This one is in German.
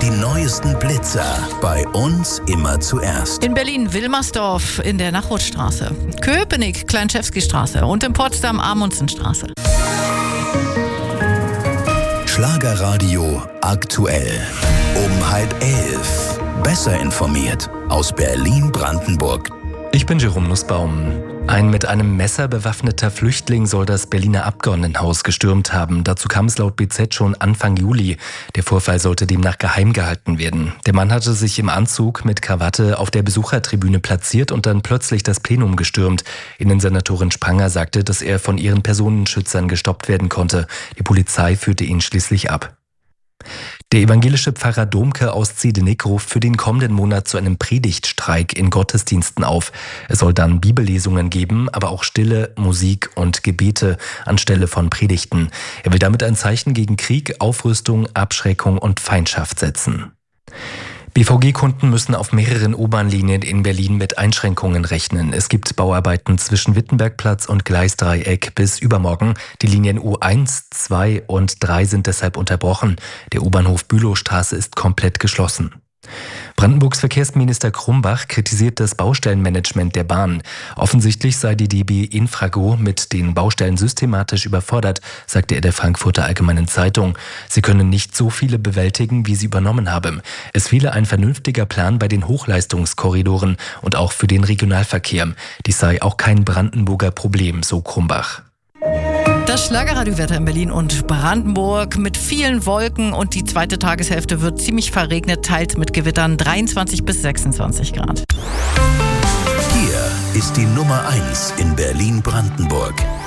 Die neuesten Blitzer bei uns immer zuerst. In Berlin-Wilmersdorf in der Nachrutstraße, Köpenick, Kleinschewski-Straße und in Potsdam Amundsenstraße. Schlagerradio aktuell. Um 10:30. Besser informiert aus Berlin-Brandenburg. Ich bin Jerome Nussbaum. Ein mit einem Messer bewaffneter Flüchtling soll das Berliner Abgeordnetenhaus gestürmt haben. Dazu kam es laut BZ schon Anfang Juli. Der Vorfall sollte demnach geheim gehalten werden. Der Mann hatte sich im Anzug mit Krawatte auf der Besuchertribüne platziert und dann plötzlich das Plenum gestürmt. Innensenatorin Spranger sagte, dass er von ihren Personenschützern gestoppt werden konnte. Die Polizei führte ihn schließlich ab. Der evangelische Pfarrer Domke aus Ziedenik ruft für den kommenden Monat zu einem Predigtstreik in Gottesdiensten auf. Es soll dann Bibellesungen geben, aber auch Stille, Musik und Gebete anstelle von Predigten. Er will damit ein Zeichen gegen Krieg, Aufrüstung, Abschreckung und Feindschaft setzen. BVG-Kunden müssen auf mehreren U-Bahn-Linien in Berlin mit Einschränkungen rechnen. Es gibt Bauarbeiten zwischen Wittenbergplatz und Gleisdreieck bis übermorgen. Die Linien U1, 2 und 3 sind deshalb unterbrochen. Der U-Bahnhof Bülowstraße ist komplett geschlossen. Brandenburgs Verkehrsminister Krumbach kritisiert das Baustellenmanagement der Bahn. Offensichtlich sei die DB Infrago mit den Baustellen systematisch überfordert, sagte er der Frankfurter Allgemeinen Zeitung. Sie können nicht so viele bewältigen, wie sie übernommen haben. Es fehle ein vernünftiger Plan bei den Hochleistungskorridoren und auch für den Regionalverkehr. Dies sei auch kein Brandenburger Problem, so Krumbach. Das Schlagerradiowetter in Berlin und Brandenburg mit vielen Wolken und die zweite Tageshälfte wird ziemlich verregnet, teils mit Gewittern 23 bis 26 Grad. Hier ist die Nummer 1 in Berlin-Brandenburg.